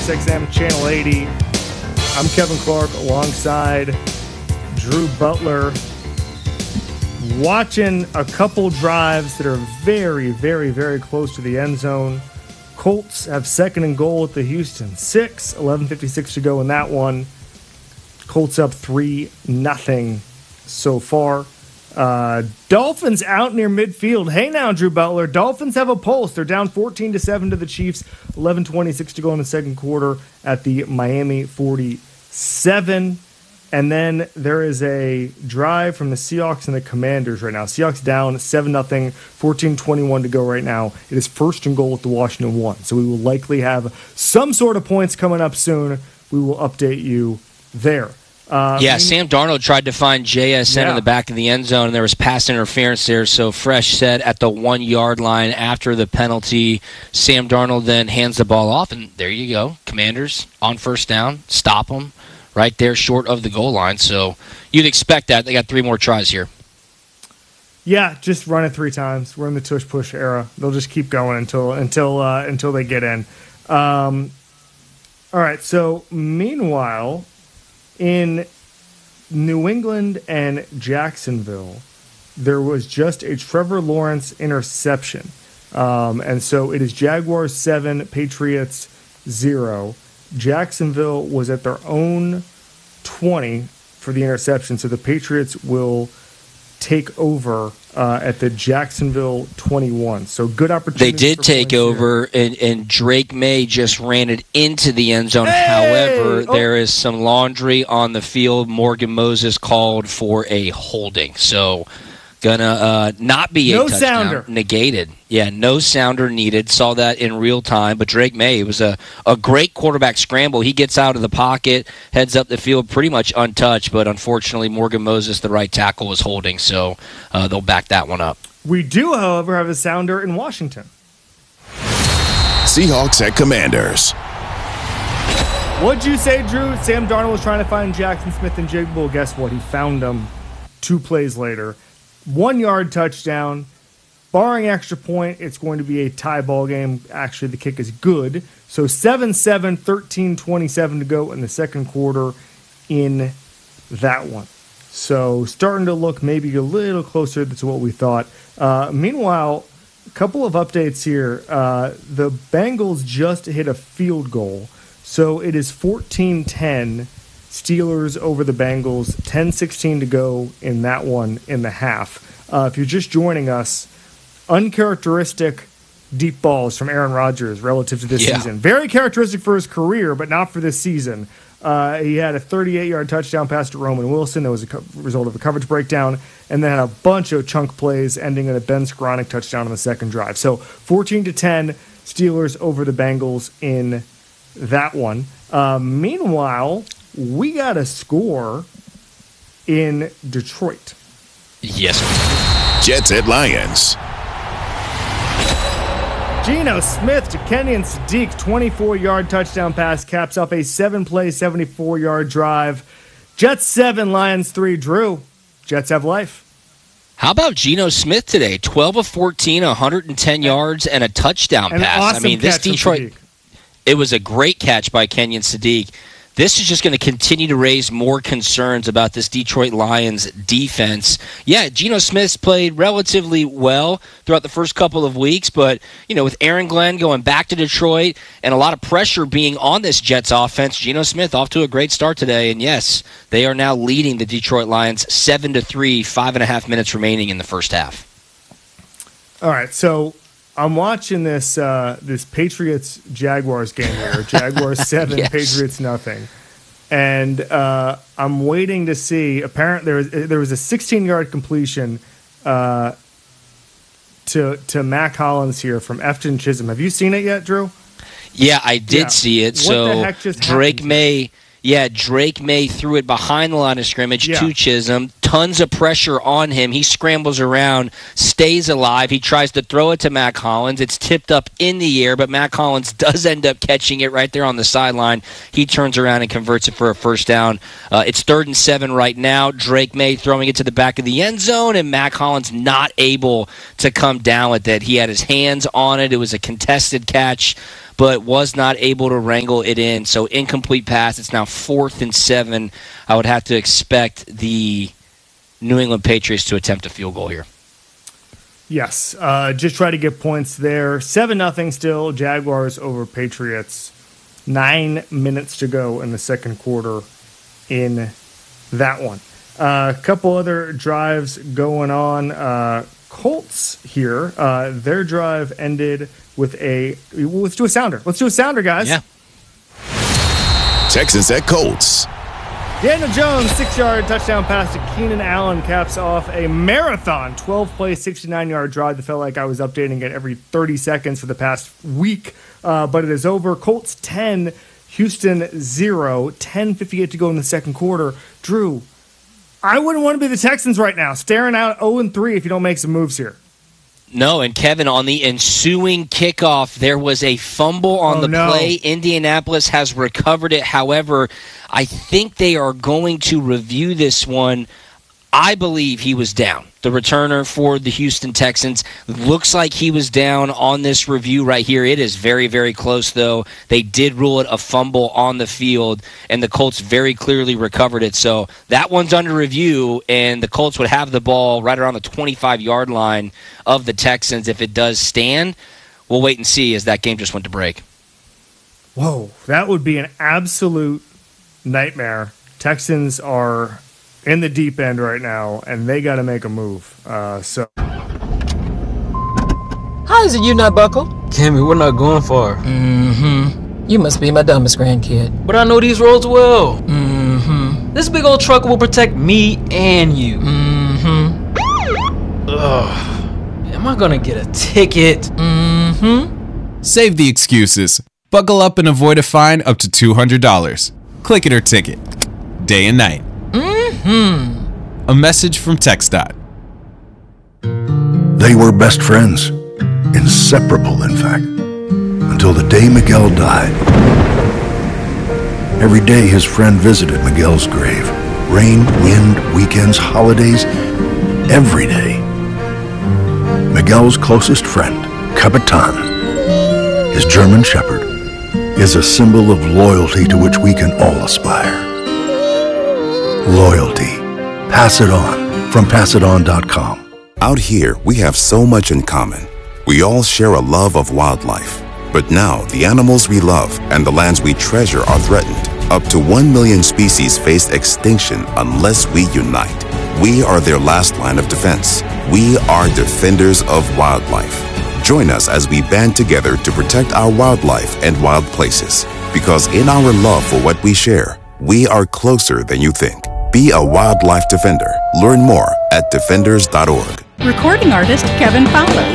SiriusXM Channel 80. I'm Kevin Clark alongside Drew Butler. Watching a couple drives that are very, very, very close to the end zone. Colts have second and goal at the Houston 6. 11:56 to go in that one. Colts up 3-0 so far. Dolphins out near midfield. Hey now, Drew Butler. Dolphins have a pulse. They're down 14-7 to the Chiefs. 11:26 to go in the second quarter at the Miami 47. And then there is a drive from the Seahawks and the Commanders right now. Seahawks down 7-0, 14:21 to go right now. It is first and goal at the Washington 1. So we will likely have some sort of points coming up soon. We will update you there. Sam Darnold tried to find JSN in the back of the end zone, and there was pass interference there. So Fresh said at the 1 yard line after the penalty, Sam Darnold then hands the ball off, and there you go. Commanders on first down, stop them right there short of the goal line. So you'd expect that. They got 3 more tries here. Yeah, just run it 3 times. We're in the tush push era. They'll just keep going until they get in. All right. So meanwhile, in New England and Jacksonville, there was just a Trevor Lawrence interception. And so it is Jaguars 7, Patriots 0. Jacksonville was at their own 20 for the interception, so the Patriots will take over at the Jacksonville 21. So good opportunity. They did take over, and Drake May just ran it into the end zone. Hey! However, there is some laundry on the field. Morgan Moses called for a holding. So gonna not be a touchdown. Sounder. Negated. Yeah, no sounder needed. Saw that in real time. But Drake May, it was a great quarterback scramble. He gets out of the pocket, heads up the field pretty much untouched. But unfortunately, Morgan Moses, the right tackle, was holding. So they'll back that one up. We do, however, have a sounder in Washington. Seahawks at Commanders. What'd you say, Drew? Sam Darnold was trying to find Jackson Smith and Jigba. Well, guess what? He found them 2 plays later. 1 yard touchdown. Barring extra point, it's going to be a tie ball game. Actually, the kick is good. So 7-7, 13:27 to go in the second quarter in that one. So starting to look maybe a little closer to what we thought. Meanwhile, a couple of updates here. The Bengals just hit a field goal. So it is 14-10. Steelers over the Bengals, 10:16 to go in that one in the half. If you're just joining us, uncharacteristic deep balls from Aaron Rodgers relative to this season. Very characteristic for his career, but not for this season. He had a 38-yard touchdown pass to Roman Wilson. That was a result of a coverage breakdown, and then a bunch of chunk plays ending in a Ben Skowronek touchdown on the second drive. So 14-10, Steelers over the Bengals in that one. Meanwhile, we got a score in Detroit. Yes. Jets at Lions. Geno Smith to Kenyon Sadiq, 24-yard touchdown pass, caps off a 7-play, 74-yard drive. Jets 7, Lions 3. Drew, Jets have life. How about Geno Smith today? 12 of 14, 110 yards, and a touchdown pass. Awesome this catch from Detroit, Sadiq. It was a great catch by Kenyon Sadiq. This is just going to continue to raise more concerns about this Detroit Lions defense. Yeah, Geno Smith's played relatively well throughout the first couple of weeks, but with Aaron Glenn going back to Detroit and a lot of pressure being on this Jets offense, Geno Smith off to a great start today. And yes, they are now leading the Detroit Lions 7-3, 5.5 minutes remaining in the first half. All right, so I'm watching this Patriots-Jaguars game here. Jaguars 7, Yes. Patriots nothing. And I'm waiting to see. Apparently, there was a 16-yard completion to Mac Hollins here from Efton Chisholm. Have you seen it yet, Drew? Yeah, I did see it. What the heck just Drake happened? May threw it behind the line of scrimmage to Chisholm. tons of pressure on him. He scrambles around, stays alive. He tries to throw it to Mack Hollins. It's tipped up in the air, but Mack Hollins does end up catching it right there on the sideline. He turns around and converts it for a first down. It's 3rd and 7 right now. Drake May throwing it to the back of the end zone, and Mack Hollins not able to come down with it. He had his hands on it. It was a contested catch, but was not able to wrangle it in. So incomplete pass. It's now 4th and 7. I would have to expect the New England Patriots to attempt a field goal here. Yes, just try to get points there. 7-0 still, Jaguars over Patriots. 9 minutes to go in the second quarter in that one. A couple other drives going on. Colts here, their drive ended with let's do a sounder. Let's do a sounder, guys. Yeah. Texans at Colts. Daniel Jones, 6-yard touchdown pass to Keenan Allen caps off a marathon 12-play, 69-yard drive that felt like I was updating it every 30 seconds for the past week. But it is over. Colts 10, Houston 0, 10:58 to go in the second quarter. Drew, I wouldn't want to be the Texans right now, staring out 0-3 if you don't make some moves here. No, and Kevin, on the ensuing kickoff, there was a fumble on play. Indianapolis has recovered it. However, I think they are going to review this one. I believe he was down. The returner for the Houston Texans looks like he was down on this review right here. It is very, very close, though. They did rule it a fumble on the field, and the Colts very clearly recovered it. So that one's under review, and the Colts would have the ball right around the 25-yard line of the Texans if it does stand. We'll wait and see as that game just went to break. Whoa, that would be an absolute nightmare. Texans are in the deep end right now, and they got to make a move. How is it you not buckle? Cammy, we're not going far. Mm-hmm. You must be my dumbest grandkid. But I know these roads well. Mm-hmm. This big old truck will protect me and you. Mm-hmm. Ugh. Am I gonna get a ticket? Mm-hmm. Save the excuses. Buckle up and avoid a fine up to $200. Click it or ticket. Day and night. A message from TxDOT. They were best friends, inseparable in fact, until the day Miguel died. Every day his friend visited Miguel's grave. Rain, wind, weekends, holidays, every day. Miguel's closest friend, Capitan, his German Shepherd, is a symbol of loyalty to which we can all aspire. Loyalty. Pass it on from passiton.com. Out here, we have so much in common. We all share a love of wildlife. But now, the animals we love and the lands we treasure are threatened. Up to 1 million species face extinction unless we unite. We are their last line of defense. We are defenders of wildlife. Join us as we band together to protect our wildlife and wild places. Because in our love for what we share, we are closer than you think. Be a wildlife defender. Learn more at defenders.org. Recording artist Kevin Fowler.